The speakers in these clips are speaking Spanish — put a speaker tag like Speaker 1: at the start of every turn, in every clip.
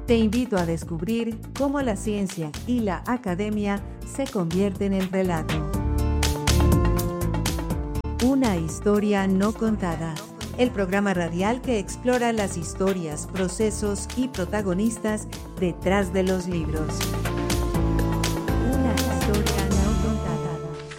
Speaker 1: Te invito a descubrir cómo la ciencia y la academia se convierten en relato. Una historia no contada. El programa radial que explora las historias, procesos y protagonistas detrás de los libros. Una historia no contada.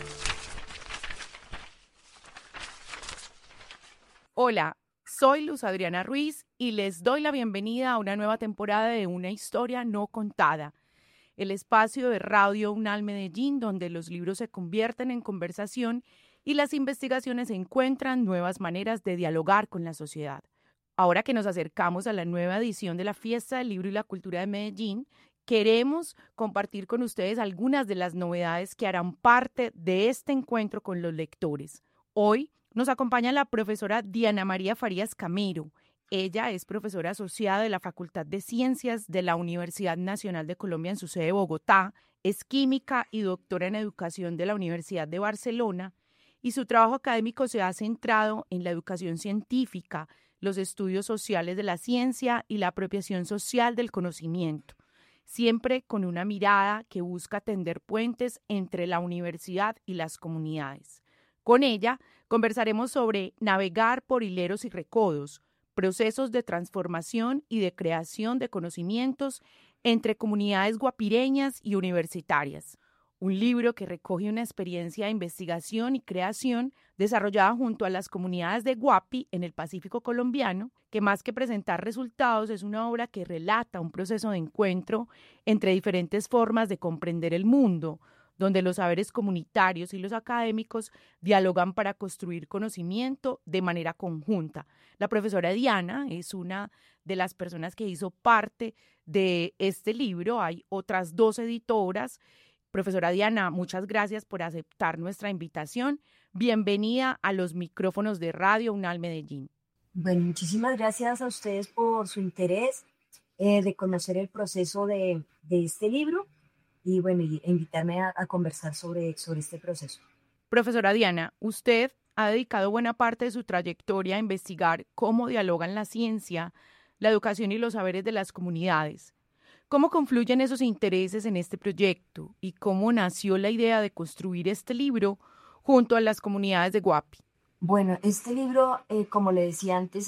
Speaker 2: Hola, soy Luz Adriana Ruiz y les doy la bienvenida a una nueva temporada de Una historia no contada, el espacio de Radio UNAL Medellín donde los libros se convierten en conversación y las investigaciones encuentran nuevas maneras de dialogar con la sociedad. Ahora que nos acercamos a la nueva edición de la Fiesta del Libro y la Cultura de Medellín, queremos compartir con ustedes algunas de las novedades que harán parte de este encuentro con los lectores. Hoy nos acompaña la profesora Diana María Farías Camero. Ella es profesora asociada de la Facultad de Ciencias de la Universidad Nacional de Colombia en su sede de Bogotá, es química y doctora en educación de la Universidad de Barcelona, y su trabajo académico se ha centrado en la educación científica, los estudios sociales de la ciencia y la apropiación social del conocimiento, siempre con una mirada que busca tender puentes entre la universidad y las comunidades. Con ella conversaremos sobre navegar por hileros y recodos, procesos de transformación y de creación de conocimientos entre comunidades guapireñas y universitarias. Un libro que recoge una experiencia de investigación y creación desarrollada junto a las comunidades de Guapi en el Pacífico colombiano, que más que presentar resultados es una obra que relata un proceso de encuentro entre diferentes formas de comprender el mundo, donde los saberes comunitarios y los académicos dialogan para construir conocimiento de manera conjunta. La profesora Diana es una de las personas que hizo parte de este libro. Hay otras 2 editoras. Profesora Diana, muchas gracias por aceptar nuestra invitación. Bienvenida a los micrófonos de Radio UNAL Medellín.
Speaker 3: Bueno, muchísimas gracias a ustedes por su interés de conocer el proceso de este libro y bueno, invitarme a conversar sobre este proceso.
Speaker 2: Profesora Diana, usted ha dedicado buena parte de su trayectoria a investigar cómo dialogan la ciencia, la educación y los saberes de las comunidades. ¿Cómo confluyen esos intereses en este proyecto y cómo nació la idea de construir este libro junto a las comunidades de Guapi?
Speaker 3: Bueno, este libro, como le decía antes,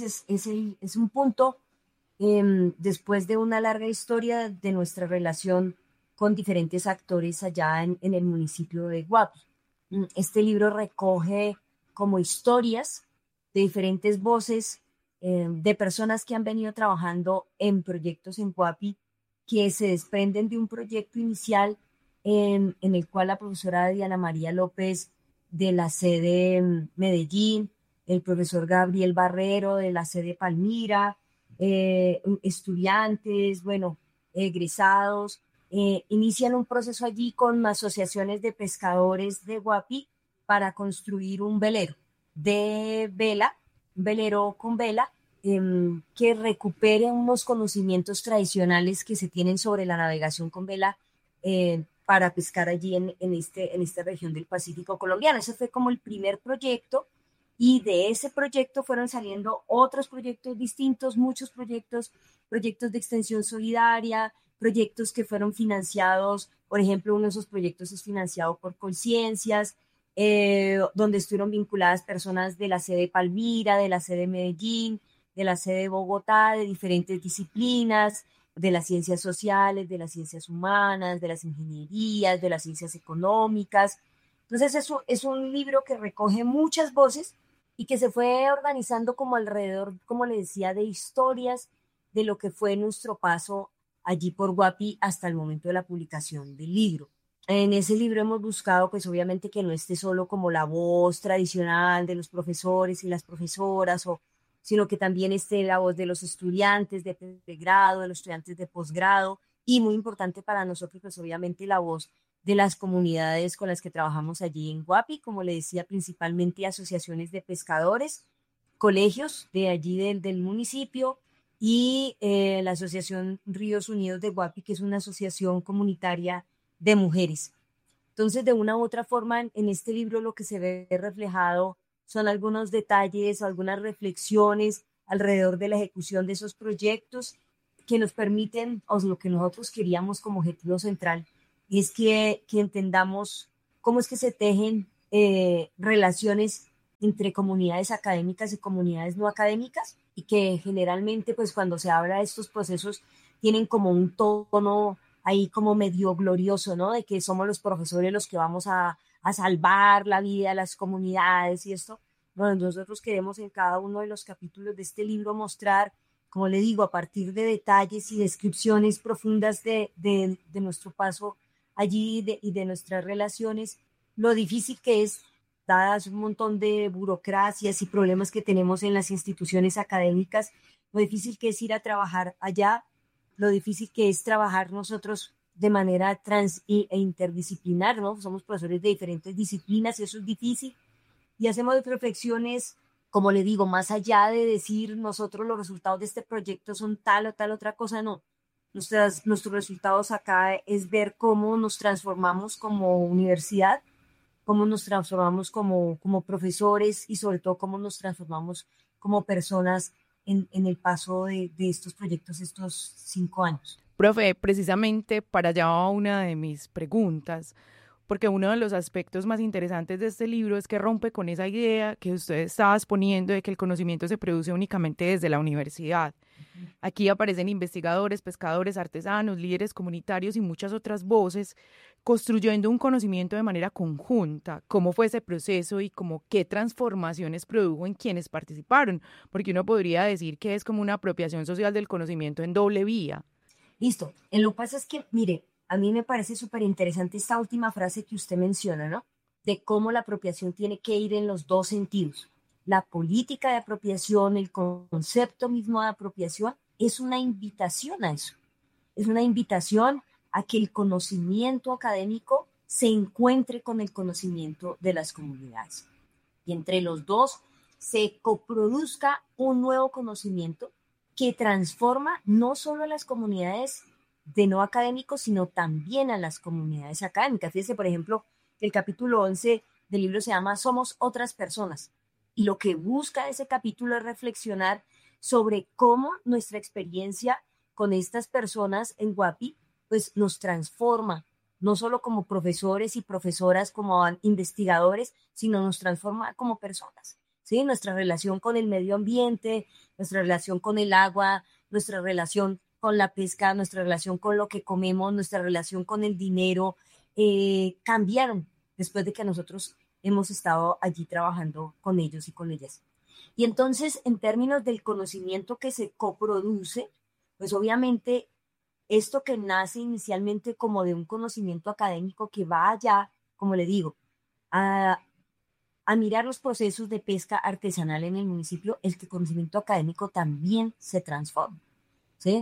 Speaker 3: es un punto después de una larga historia de nuestra relación con diferentes actores allá en el municipio de Guapi. Este libro recoge como historias de diferentes voces de personas que han venido trabajando en proyectos en Guapi que se desprenden de un proyecto inicial en el cual la profesora Diana María López de la sede Medellín, el profesor Gabriel Barrero de la sede Palmira, estudiantes, bueno, egresados, inician un proceso allí con asociaciones de pescadores de Guapi para construir un velero de vela, un velero con vela, que recupere unos conocimientos tradicionales que se tienen sobre la navegación con vela para pescar allí en esta región del Pacífico colombiano. Ese fue como el primer proyecto y de ese proyecto fueron saliendo otros proyectos distintos, muchos proyectos de extensión solidaria, proyectos que fueron financiados, por ejemplo, uno de esos proyectos es financiado por Conciencias, donde estuvieron vinculadas personas de la sede Palmira, de la sede Medellín, de la sede Bogotá, de diferentes disciplinas, de las ciencias sociales, de las ciencias humanas, de las ingenierías, de las ciencias económicas. Entonces eso es un libro que recoge muchas voces y que se fue organizando como alrededor, como le decía, de historias de lo que fue nuestro paso allí por Guapi hasta el momento de la publicación del libro. En ese libro hemos buscado, pues obviamente que no esté solo como la voz tradicional de los profesores y las profesoras, sino que también esté la voz de los estudiantes de pregrado, de los estudiantes de posgrado y muy importante para nosotros, pues obviamente la voz de las comunidades con las que trabajamos allí en Guapi, como le decía, principalmente asociaciones de pescadores, colegios de allí del municipio y la Asociación Ríos Unidos de Guapi, que es una asociación comunitaria de mujeres. Entonces, de una u otra forma, en este libro lo que se ve reflejado son algunos detalles, algunas reflexiones alrededor de la ejecución de esos proyectos que nos permiten, o lo que nosotros queríamos como objetivo central, es que entendamos cómo es que se tejen relaciones entre comunidades académicas y comunidades no académicas, y que generalmente pues cuando se habla de estos procesos tienen como un tono ahí como medio glorioso, ¿no? De que somos los profesores los que vamos a salvar la vida de las comunidades y esto. Bueno, nosotros queremos en cada uno de los capítulos de este libro mostrar, como le digo, a partir de detalles y descripciones profundas de nuestro paso allí y de nuestras relaciones, lo difícil que es, dadas un montón de burocracias y problemas que tenemos en las instituciones académicas, lo difícil que es ir a trabajar allá, lo difícil que es trabajar nosotros de manera e interdisciplinar, ¿no? Somos profesores de diferentes disciplinas y eso es difícil. Y hacemos reflexiones, como le digo, más allá de decir nosotros los resultados de este proyecto son tal o tal otra cosa, no. Nuestros resultados acá es ver cómo nos transformamos como universidad, cómo nos transformamos como profesores y sobre todo cómo nos transformamos como personas en el paso de estos proyectos estos 5 años.
Speaker 2: Profe, precisamente para allá va una de mis preguntas, porque uno de los aspectos más interesantes de este libro es que rompe con esa idea que usted estaba exponiendo de que el conocimiento se produce únicamente desde la universidad. Aquí aparecen investigadores, pescadores, artesanos, líderes comunitarios y muchas otras voces construyendo un conocimiento de manera conjunta. ¿Cómo fue ese proceso y qué transformaciones produjo en quienes participaron? Porque uno podría decir que es como una apropiación social del conocimiento en doble vía.
Speaker 3: Listo. Lo que pasa es que, mire, a mí me parece súper interesante esta última frase que usted menciona, ¿no? De cómo la apropiación tiene que ir en los dos sentidos. La política de apropiación, el concepto mismo de apropiación, es una invitación a eso. Es una invitación a que el conocimiento académico se encuentre con el conocimiento de las comunidades. Y entre los dos se coproduzca un nuevo conocimiento que transforma no solo a las comunidades de no académicos, sino también a las comunidades académicas. Fíjese, por ejemplo, el capítulo 11 del libro se llama Somos otras personas. Y lo que busca ese capítulo es reflexionar sobre cómo nuestra experiencia con estas personas en Guapi pues nos transforma, no solo como profesores y profesoras, como investigadores, sino nos transforma como personas. ¿Sí? Nuestra relación con el medio ambiente, nuestra relación con el agua, nuestra relación con la pesca, nuestra relación con lo que comemos, nuestra relación con el dinero, cambiaron después de que nosotros hemos estado allí trabajando con ellos y con ellas. Y entonces, en términos del conocimiento que se coproduce, pues obviamente esto que nace inicialmente como de un conocimiento académico que va allá, como le digo, a mirar los procesos de pesca artesanal en el municipio, el conocimiento académico también se transforma, ¿sí?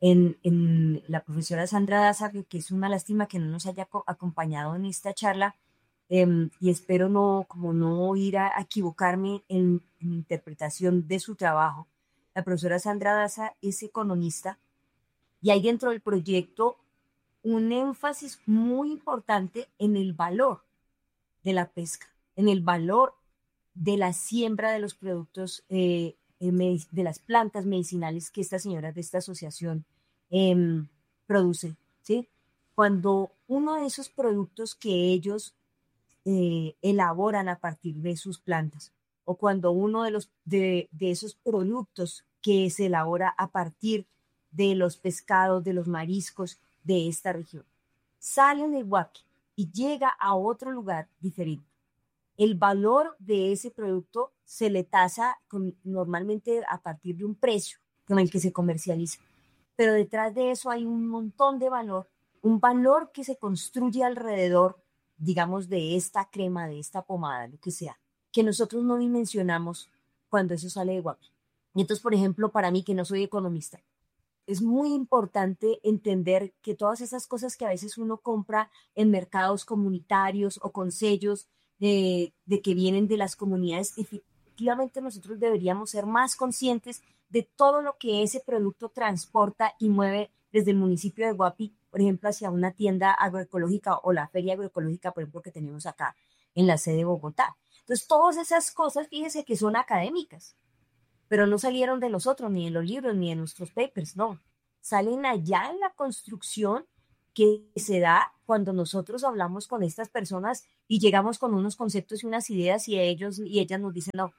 Speaker 3: En la profesora Sandra Daza, que es una lástima que no nos haya acompañado en esta charla, y espero no ir a equivocarme en interpretación de su trabajo. La profesora Sandra Daza es economista y hay dentro del proyecto un énfasis muy importante en el valor de la pesca, en el valor de la siembra de los productos, de las plantas medicinales que esta señora de esta asociación produce, ¿sí? Cuando uno de esos productos que ellos elaboran a partir de sus plantas, o cuando uno de esos productos que se elabora a partir de los pescados, de los mariscos de esta región, sale de Guapi y llega a otro lugar diferente, el valor de ese producto se le tasa normalmente a partir de un precio con el que se comercializa. Pero detrás de eso hay un montón de valor, un valor que se construye alrededor, digamos, de esta crema, de esta pomada, lo que sea, que nosotros no dimensionamos cuando eso sale de Guapi. Y entonces, por ejemplo, para mí, que no soy economista, es muy importante entender que todas esas cosas que a veces uno compra en mercados comunitarios o con sellos de que vienen de las comunidades, efectivamente nosotros deberíamos ser más conscientes de todo lo que ese producto transporta y mueve desde el municipio de Guapi, por ejemplo, hacia una tienda agroecológica o la feria agroecológica, por ejemplo, que tenemos acá en la sede de Bogotá. Entonces, todas esas cosas, fíjese que son académicas, pero no salieron de nosotros, ni de los libros, ni de nuestros papers, no. salen allá en la construcción que se da cuando nosotros hablamos con estas personas y llegamos con unos conceptos y unas ideas y ellos y ellas nos dicen, no,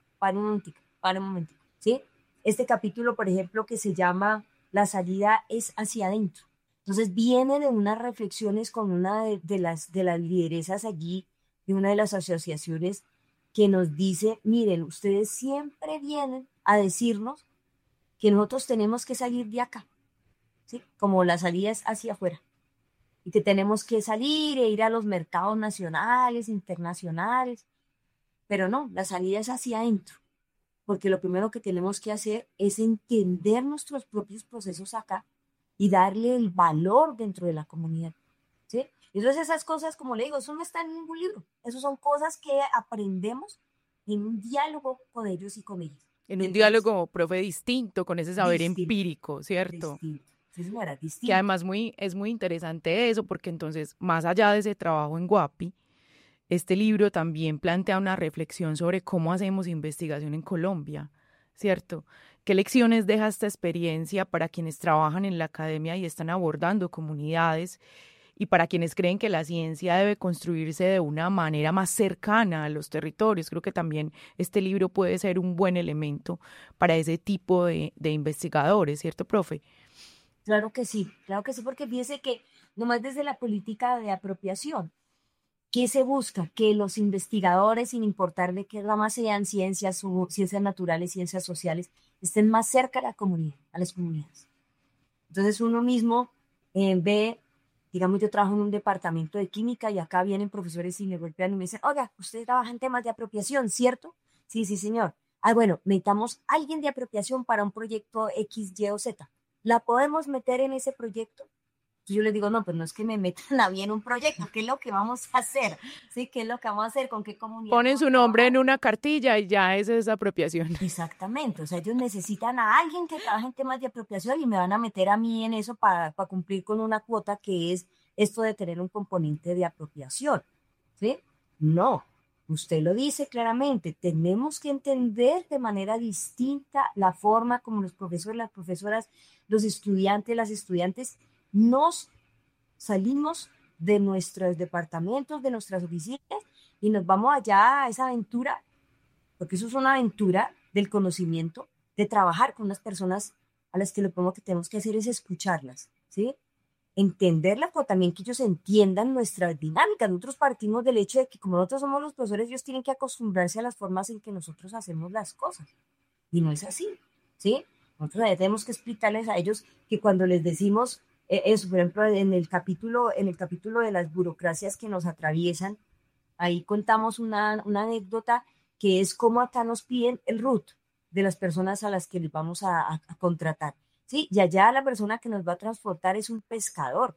Speaker 3: para un momentico, ¿sí? Este capítulo, por ejemplo, que se llama La salida es hacia adentro. Entonces vienen en unas reflexiones con una de las lideresas allí, de una de las asociaciones, que nos dice, miren, ustedes siempre vienen a decirnos que nosotros tenemos que salir de acá, ¿sí? Como la salida es hacia afuera, y que tenemos que salir e ir a los mercados nacionales, internacionales, pero no, la salida es hacia adentro, porque lo primero que tenemos que hacer es entender nuestros propios procesos acá y darle el valor dentro de la comunidad, ¿sí? Entonces esas cosas, como le digo, eso no está en ningún libro, eso son cosas que aprendemos en un diálogo con ellos y con ellas.
Speaker 2: En un diálogo, profe, distinto, con ese saber empírico, ¿cierto?
Speaker 3: Distinto. Sí, señora, distinto.
Speaker 2: Que además es muy interesante eso, porque entonces, más allá de ese trabajo en Guapi, este libro también plantea una reflexión sobre cómo hacemos investigación en Colombia, ¿cierto? ¿Qué lecciones deja esta experiencia para quienes trabajan en la academia y están abordando comunidades, y para quienes creen que la ciencia debe construirse de una manera más cercana a los territorios? Creo que también este libro puede ser un buen elemento para ese tipo de investigadores, ¿cierto, profe?
Speaker 3: Claro que sí, porque fíjese que nomás desde la política de apropiación, ¿qué se busca? Que los investigadores, sin importar de qué rama sean, ciencias naturales, ciencias sociales, estén más cerca a la comunidad, a las comunidades. Entonces uno mismo ve, digamos, yo trabajo en un departamento de química y acá vienen profesores y me golpean y me dicen, oiga, usted trabaja en temas de apropiación, ¿cierto? Sí, señor. Bueno, necesitamos alguien de apropiación para un proyecto X, Y o Z. ¿La podemos meter en ese proyecto? Yo les digo, no, pues no es que me metan a mí en un proyecto, ¿qué es lo que vamos a hacer? ¿Sí? ¿Qué es lo que vamos a hacer? ¿Con qué comunidad?
Speaker 2: Ponen su nombre en una cartilla y ya esa es apropiación.
Speaker 3: Exactamente, o sea, ellos necesitan a alguien que trabaje en temas de apropiación y me van a meter a mí en eso para cumplir con una cuota que es esto de tener un componente de apropiación, ¿sí? No, usted lo dice claramente, tenemos que entender de manera distinta la forma como los profesores, las profesoras, los estudiantes, las estudiantes, nos salimos de nuestros departamentos, de nuestras oficinas y nos vamos allá a esa aventura, porque eso es una aventura del conocimiento, de trabajar con unas personas a las que lo primero que tenemos que hacer es escucharlas, ¿sí? Entenderlas, pero también que ellos entiendan nuestras dinámicas. Nosotros partimos del hecho de que como nosotros somos los profesores, ellos tienen que acostumbrarse a las formas en que nosotros hacemos las cosas. Y no es así, ¿sí? Nosotros tenemos que explicarles a ellos que cuando les decimos eso, por ejemplo, en el capítulo de las burocracias que nos atraviesan, ahí contamos una anécdota que es cómo acá nos piden el RUT de las personas a las que les vamos a contratar, ¿sí? Y allá la persona que nos va a transportar es un pescador.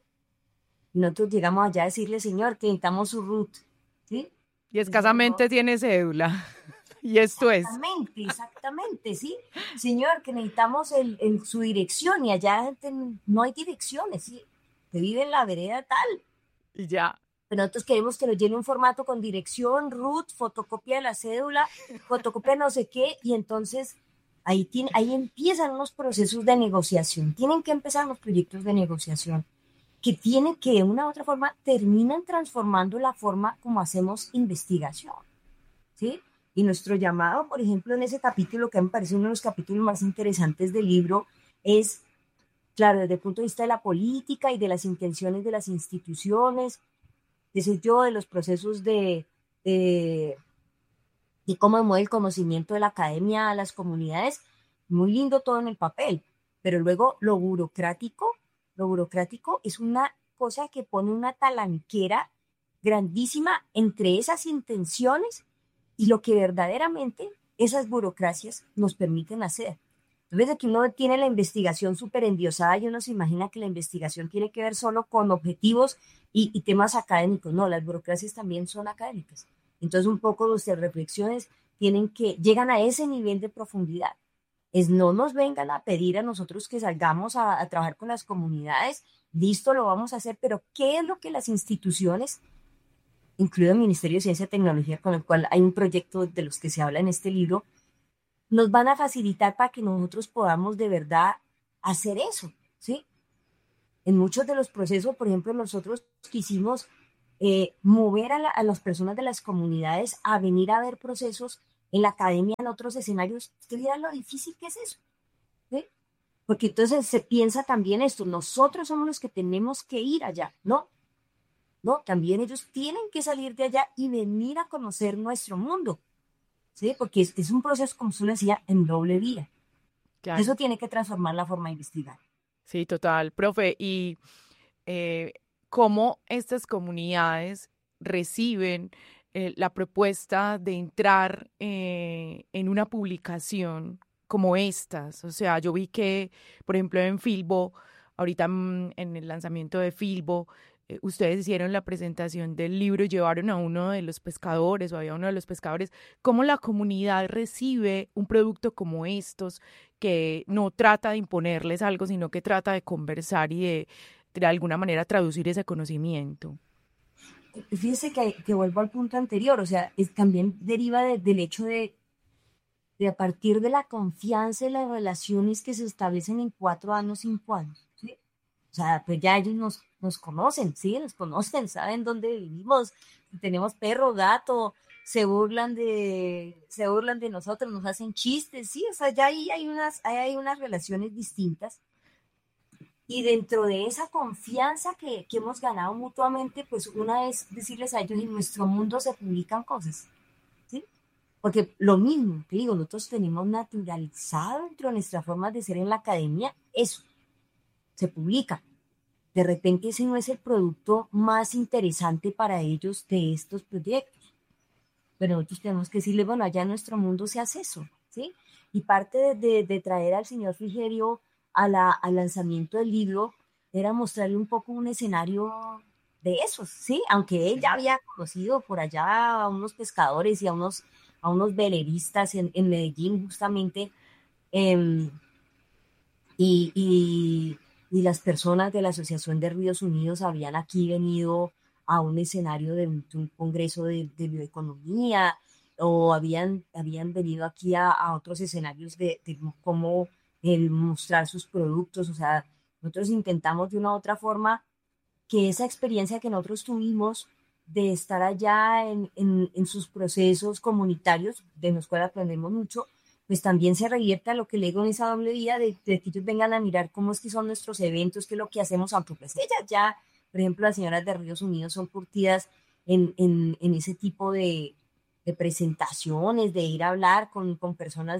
Speaker 3: Y nosotros llegamos allá a decirle, señor, que necesitamos su RUT, ¿sí?
Speaker 2: Y escasamente tiene cédula. Y esto
Speaker 3: exactamente, sí. Señor, que necesitamos su dirección y allá no hay direcciones, ¿sí? Te vive en la vereda tal.
Speaker 2: Y ya.
Speaker 3: Pero nosotros queremos que nos llene un formato con dirección, RUT, fotocopia de la cédula, fotocopia de no sé qué, y entonces ahí empiezan unos procesos de negociación. Tienen que empezar los proyectos de negociación que tienen que de una u otra forma terminan transformando la forma como hacemos investigación, ¿sí? Y nuestro llamado, por ejemplo, en ese capítulo, que me parece uno de los capítulos más interesantes del libro, es, claro, desde el punto de vista de la política y de las intenciones de las instituciones, de los procesos de cómo mueve el conocimiento de la academia a las comunidades, muy lindo todo en el papel, pero luego lo burocrático es una cosa que pone una talanquera grandísima entre esas intenciones y lo que verdaderamente esas burocracias nos permiten hacer. Entonces, de que uno tiene la investigación súper endiosada y uno se imagina que la investigación tiene que ver solo con objetivos y temas académicos. No, las burocracias también son académicas. Entonces, un poco nuestras reflexiones llegan a ese nivel de profundidad. No nos vengan a pedir a nosotros que salgamos a trabajar con las comunidades. Listo, lo vamos a hacer, pero ¿qué es lo que las instituciones, incluido el Ministerio de Ciencia y Tecnología, con el cual hay un proyecto de los que se habla en este libro, nos van a facilitar para que nosotros podamos de verdad hacer eso, ¿sí? en muchos de los procesos, por ejemplo, nosotros quisimos mover a las personas de las comunidades a venir a ver procesos en la academia, en otros escenarios. Usted dirá lo difícil que es eso, ¿sí? Porque entonces se piensa también esto, nosotros somos los que tenemos que ir allá, ¿no? No, también ellos tienen que salir de allá y venir a conocer nuestro mundo, ¿sí? Porque es un proceso, como usted decía, en doble vía.
Speaker 2: Claro.
Speaker 3: Eso tiene que transformar la forma de investigar.
Speaker 2: Sí, total, profe. Y cómo estas comunidades reciben la propuesta de entrar en una publicación como estas. O sea, yo vi que, por ejemplo, en Filbo, ahorita en el lanzamiento de Filbo, ustedes hicieron la presentación del libro y llevaron a uno de los pescadores o había uno de los pescadores. ¿Cómo la comunidad recibe un producto como estos que no trata de imponerles algo, sino que trata de conversar y de alguna manera traducir ese conocimiento?
Speaker 3: Fíjese que vuelvo al punto anterior, o sea, también deriva del hecho de a partir de la confianza y las relaciones que se establecen en 4 años, 5 años, ¿sí? O sea, pues ya ellos nos conocen, ¿sí? Nos conocen, saben dónde vivimos, si tenemos perro, gato, se burlan de nosotros, nos hacen chistes, ¿sí? O sea, ya ahí hay unas relaciones distintas. Y dentro de esa confianza que hemos ganado mutuamente, pues una es decirles a ellos, en nuestro mundo se publican cosas, ¿sí? Porque lo mismo, te digo, nosotros tenemos naturalizado dentro de nuestras formas de ser en la academia, eso, se publica. De repente ese no es el producto más interesante para ellos de estos proyectos. Pero nosotros tenemos que decirle, bueno, allá en nuestro mundo se hace eso, ¿sí? Y parte de traer al señor Frigerio al lanzamiento del libro era mostrarle un poco un escenario de esos, ¿sí? Aunque él ya había conocido por allá a unos pescadores y a unos veleristas en Medellín justamente, eh, y las personas de la Asociación de Ríos Unidos habían aquí venido a un escenario de un congreso de bioeconomía o habían venido aquí a otros escenarios de cómo mostrar sus productos. O sea, nosotros intentamos de una u otra forma que esa experiencia que nosotros tuvimos de estar allá en sus procesos comunitarios, de los cuales aprendemos mucho, pues también se revierta lo que le digo en esa doble vía de que ellos vengan a mirar cómo es que son nuestros eventos, qué es lo que hacemos, aunque pues ellas ya, por ejemplo, las señoras de Ríos Unidos son curtidas en ese tipo de presentaciones, de ir a hablar con personas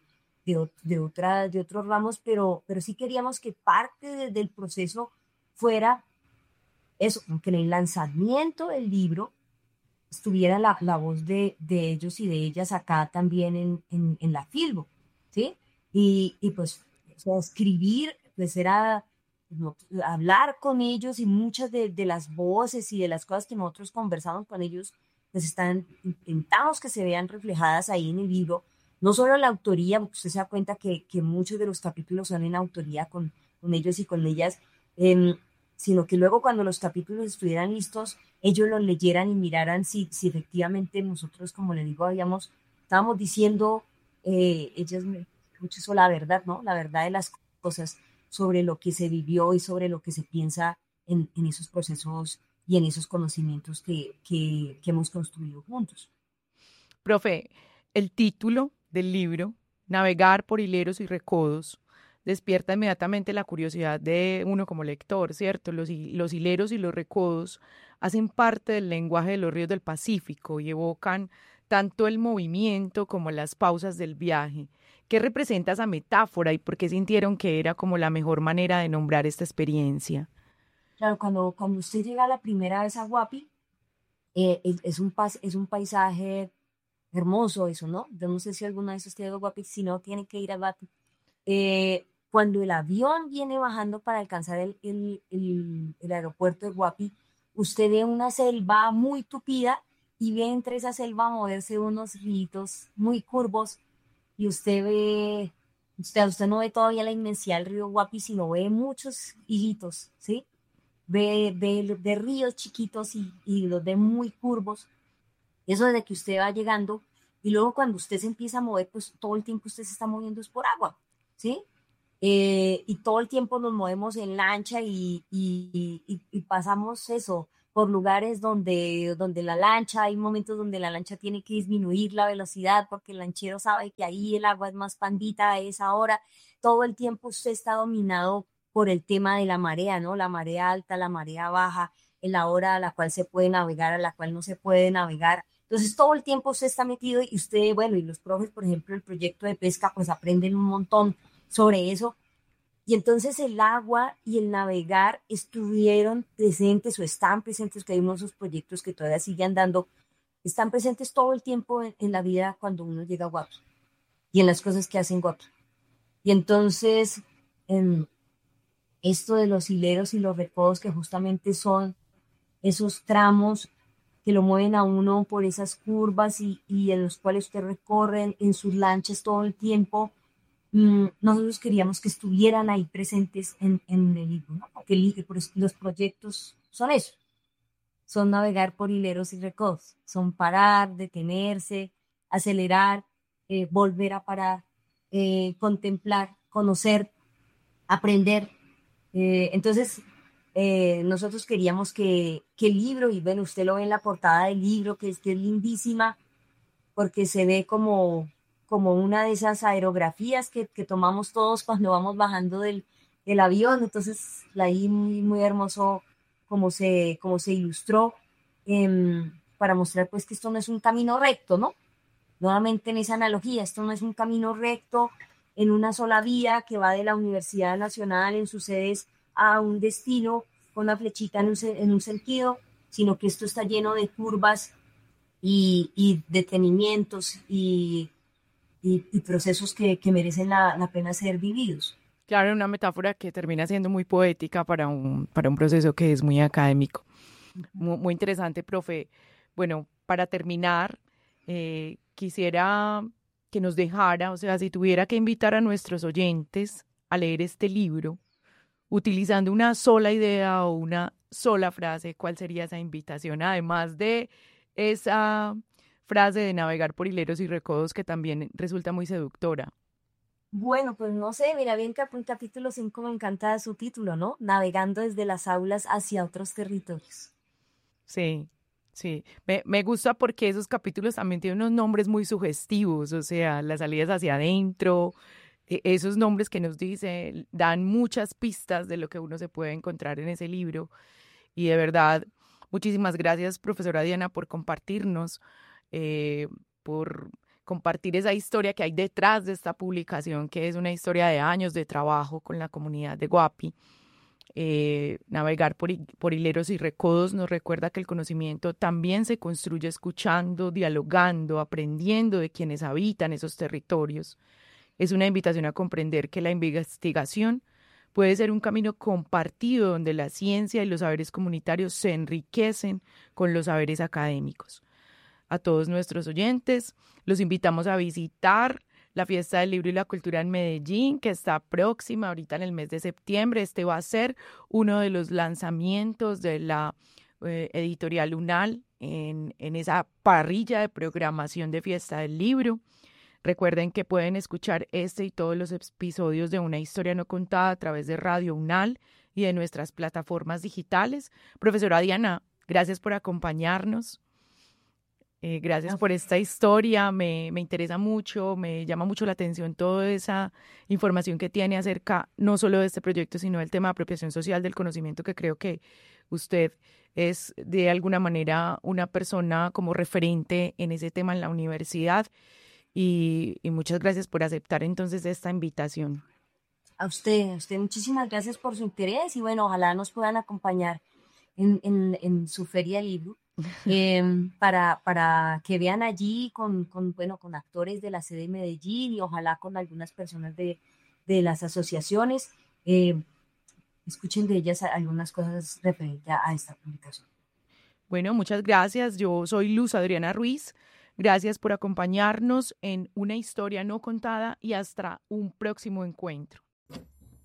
Speaker 3: de otros ramos, pero sí queríamos que parte del proceso fuera eso, que en el lanzamiento del libro estuviera la voz de ellos y de ellas acá también en la Filbo, ¿sí? Y pues, o sea, escribir, pues era hablar con ellos y muchas de las voces y de las cosas que nosotros conversamos con ellos, pues intentamos que se vean reflejadas ahí en el libro. No solo la autoría, porque usted se da cuenta que muchos de los capítulos son en autoría con ellos y con ellas, sino que luego cuando los capítulos estuvieran listos, ellos los leyeran y miraran si efectivamente nosotros, como le digo, estábamos diciendo, ellas mucho eso, la verdad, ¿no? La verdad de las cosas sobre lo que se vivió y sobre lo que se piensa en esos procesos y en esos conocimientos que hemos construido juntos.
Speaker 2: Profe, el título del libro, Navegar por hileros y recodos, despierta inmediatamente la curiosidad de uno como lector, ¿cierto? Los hileros y los recodos hacen parte del lenguaje de los ríos del Pacífico y evocan tanto el movimiento como las pausas del viaje. ¿Qué representa esa metáfora y por qué sintieron que era como la mejor manera de nombrar esta experiencia?
Speaker 3: Claro, cuando usted llega la primera vez a Guapi, es un paisaje hermoso eso, ¿no? Yo no sé si alguna vez usted ha ido a Guapi, si no, tiene que ir a Guapi. Cuando el avión viene bajando para alcanzar el aeropuerto de Guapi, usted ve una selva muy tupida y ve entre esa selva moverse unos ríos muy curvos y usted no ve todavía la inmensidad del río Guapi, sino ve muchos higuitos, ¿sí? Ve de ríos chiquitos y los ve muy curvos. Eso desde que usted va llegando y luego cuando usted se empieza a mover, pues todo el tiempo usted se está moviendo es por agua, ¿sí? y todo el tiempo nos movemos en lancha y pasamos eso por lugares donde la lancha, hay momentos donde la lancha tiene que disminuir la velocidad porque el lanchero sabe que ahí el agua es más pandita a esa hora. Todo el tiempo usted está dominado por el tema de la marea, ¿no? La marea alta, la marea baja, en la hora a la cual se puede navegar, a la cual no se puede navegar. Entonces todo el tiempo usted está metido y usted, bueno, y los profes, por ejemplo, el proyecto de pesca, pues aprenden un montón sobre eso. Y entonces el agua y el navegar estuvieron presentes o están presentes, que hay unos de esos proyectos que todavía siguen dando, están presentes todo el tiempo en la vida cuando uno llega a Guapi y en las cosas que hacen Guapi. Y entonces, esto de los hileros y los recodos, que justamente son esos tramos que lo mueven a uno por esas curvas y en los cuales usted recorre en sus lanchas todo el tiempo, nosotros queríamos que estuvieran ahí presentes en el libro, ¿no? Porque los proyectos son eso, son navegar por hileros y recodos, son parar, detenerse, acelerar, volver a parar, contemplar, conocer, aprender. Entonces, nosotros queríamos que el libro, y bueno, usted lo ve en la portada del libro, que es lindísima, porque se ve como una de esas aerografías que tomamos todos cuando vamos bajando del avión. Entonces, ahí muy, muy hermoso como se ilustró, para mostrar pues que esto no es un camino recto, ¿no? Nuevamente en esa analogía, esto no es un camino recto en una sola vía que va de la Universidad Nacional en sus sedes a un destino con una flechita en un sentido, sino que esto está lleno de curvas y detenimientos y procesos que merecen la pena ser vividos.
Speaker 2: Claro, una metáfora que termina siendo muy poética para un proceso que es muy académico. Muy, muy interesante, profe. Bueno, para terminar, quisiera que nos dejara, o sea, si tuviera que invitar a nuestros oyentes a leer este libro, utilizando una sola idea o una sola frase, ¿cuál sería esa invitación? Además de esa frase de navegar por hileros y recodos que también resulta muy seductora.
Speaker 3: Bueno, pues no sé, mira bien que en capítulo 5 me encanta su título, ¿no? Navegando desde las aulas hacia otros territorios.
Speaker 2: Sí, sí. Me gusta porque esos capítulos también tienen unos nombres muy sugestivos, o sea, las salidas hacia adentro, esos nombres que nos dicen, dan muchas pistas de lo que uno se puede encontrar en ese libro. Y de verdad, muchísimas gracias, profesora Diana, por compartirnos, por compartir esa historia que hay detrás de esta publicación, que es una historia de años de trabajo con la comunidad de Guapi. Navegar por hileros y recodos nos recuerda que el conocimiento también se construye escuchando, dialogando, aprendiendo de quienes habitan esos territorios. Es una invitación a comprender que la investigación puede ser un camino compartido donde la ciencia y los saberes comunitarios se enriquecen con los saberes académicos. A todos nuestros oyentes, los invitamos a visitar la Fiesta del Libro y la Cultura en Medellín, que está próxima ahorita en el mes de septiembre. Este va a ser uno de los lanzamientos de la editorial UNAL en esa parrilla de programación de Fiesta del Libro. Recuerden que pueden escuchar este y todos los episodios de Una Historia No Contada a través de Radio UNAL y de nuestras plataformas digitales. Profesora Diana, gracias por acompañarnos. Gracias por esta historia, me interesa mucho, me llama mucho la atención toda esa información que tiene acerca no solo de este proyecto, sino del tema de apropiación social del conocimiento, que creo que usted es de alguna manera una persona como referente en ese tema en la universidad. Y muchas gracias por aceptar entonces esta invitación.
Speaker 3: A usted muchísimas gracias por su interés y bueno, ojalá nos puedan acompañar en su feria del libro, para que vean allí con actores de la sede de Medellín y ojalá con algunas personas de las asociaciones. Escuchen de ellas algunas cosas referentes a esta publicación.
Speaker 2: Bueno, muchas gracias. Yo soy Luz Adriana Ruiz. Gracias por acompañarnos en Una Historia No Contada y hasta un próximo encuentro.